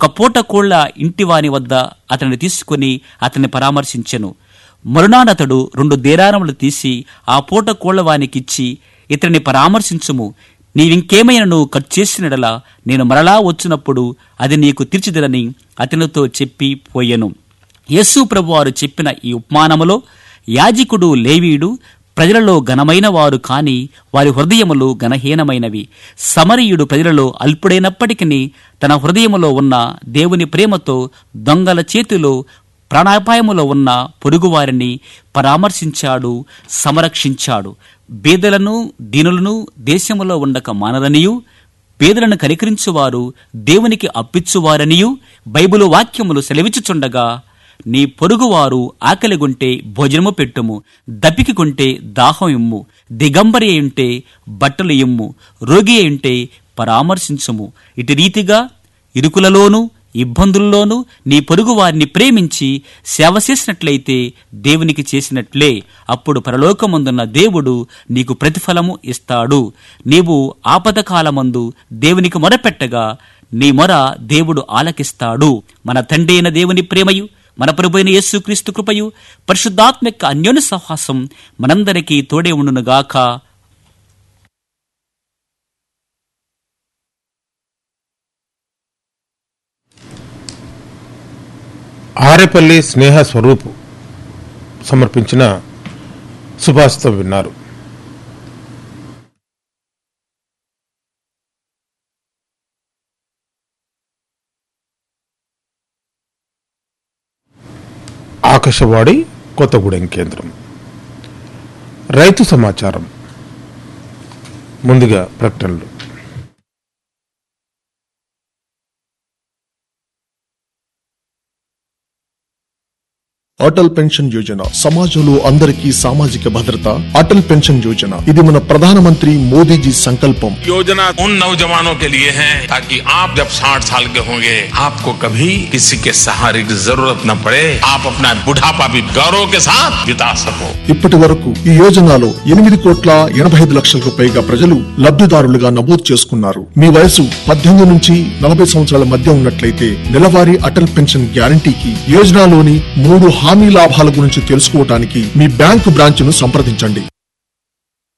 ఒక పూట కోళ్ల ఇంటివాని వద్ద అతన్ని తీసుకుని అతన్ని పరామర్శించెను. మరునాడతడు 2 దేనారములు తీసి ఆ పూట కోళ్లవానికిచ్చి, ఇతన్ని పరామర్శించుము, నీవింకేమైనా ఖర్చు చేసినడలా నేను మరలా వచ్చినప్పుడు అది నీకు తీర్చిదిరని అతనితో చెప్పి పోయెను. యేసు ప్రభువారు చెప్పిన ఈ ఉపమానములో యాజకుడు లేవీయుడు ప్రజలలో ఘనమైన వారు కాని వారి హృదయములు ఘనహీనమైనవి. సమరయుడు ప్రజలలో అల్పుడైనప్పటికీ తన హృదయములో ఉన్న దేవుని ప్రేమతో దొంగల చేతిలో ప్రాణాపాయములో ఉన్న పొరుగువారిని పరామర్శించాడు, సంరక్షించాడు. బీదలను దీనులను దేశములో ఉండక మానరనియు, పేదలను కనికరించువారు దేవునికి అప్పిచ్చువారనియు బైబిలు వాక్యములు సెలవిచ్చుచుండగా, నీ పొరుగువారు ఆకలిగొంటే భోజనము పెట్టుము, దప్పికికొంటే దాహం ఇమ్ము, దిగంబరి అయుంటే బట్టలు ఇమ్ము, రోగి అయుంటే పరామర్శించుము. ఇటు రీతిగా ఇరుకులలోనూ ఇబ్బందుల్లోనూ నీ పొరుగు వారిని ప్రేమించి సేవ చేసినట్లయితే దేవునికి చేసినట్లే. అప్పుడు పరలోకమందున్న దేవుడు నీకు ప్రతిఫలము ఇస్తాడు. నీవు ఆపదకాలమందు దేవునికి మొరపెట్టగా నీ మొర దేవుడు ఆలకిస్తాడు. మన తండ్రి అయిన దేవుని ప్రేమయు, మన ప్రభువైన యేసుక్రీస్తు కృపయు, పరిశుద్ధాత్మ యొక్క అన్యోన్య సహవాసం మనందరికీ తోడే ఉండునుగాక. ఆరేపల్లి స్నేహ స్వరూప్ సమర్పించిన సుభాషితం విన్నారు. ఆకాశవాణి కొత్తగూడెం కేంద్రం. రైతు సమాచారం. ముందుగా ప్రకటనలు. అటల్ పెన్షన్ యోజన సమాజంలో అందరికీ సామాజిక భద్రత. అటల్ పెన్షన్ యోజన ఇది మన ప్రధానమంత్రి మోదీజీ సంకల్పం. योजना उन नौजवानों के लिए है ताकि आप जब 60 साल के होंगे आपको कभी किसी के सहारे की जरूरत न पड़े, आप अपना बुढ़ापा भी गौरव के साथ बिता सको. ఇప్పటి వరకు ఈ యోజనలో 8,85,00,000కు పైగా ప్రజలు లబ్ధిదారులుగా నమోదు చేసుకున్నారు. మీ వయసు 18 నుంచి 40 సంవత్సరాల మధ్య ఉన్నట్లయితే నెలవారీ అటల్ పెన్షన్ గ్యారంటీకి యోజనలోని 3 హామీ లాభాల గురించి తెలుసుకోవడానికి మీ బ్యాంకు బ్రాంచ్ ను సంప్రదించండి.